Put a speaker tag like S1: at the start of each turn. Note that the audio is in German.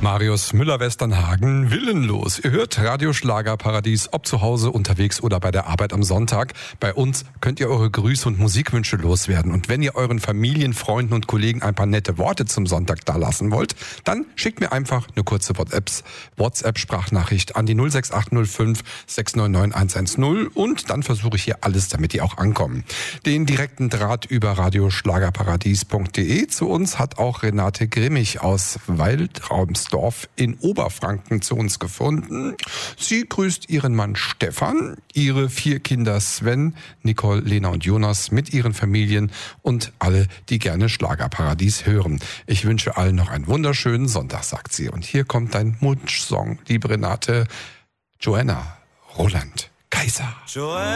S1: Marius Müller-Westernhagen, willenlos. Ihr hört Radio Schlagerparadies, ob zu Hause, unterwegs oder bei der Arbeit am Sonntag. Bei uns könnt ihr eure Grüße und Musikwünsche loswerden. Und wenn ihr euren Familien, Freunden und Kollegen ein paar nette Worte zum Sonntag dalassen wollt, dann schickt mir einfach eine kurze WhatsApp-Sprachnachricht an die 06805 699 110 und dann versuche ich hier alles, damit die auch ankommen. Den direkten Draht über radioschlagerparadies.de zu uns hat auch Renate Grimmig aus Waldraumsdorf in Oberfranken zu uns gefunden. Sie grüßt ihren Mann Stefan, ihre 4 Kinder Sven, Nicole, Lena und Jonas mit ihren Familien und alle, die gerne Schlagerparadies hören. Ich wünsche allen noch einen wunderschönen Sonntag, sagt sie. Und hier kommt dein Wunschsong, liebe Renate, Joanna Roland Kaiser.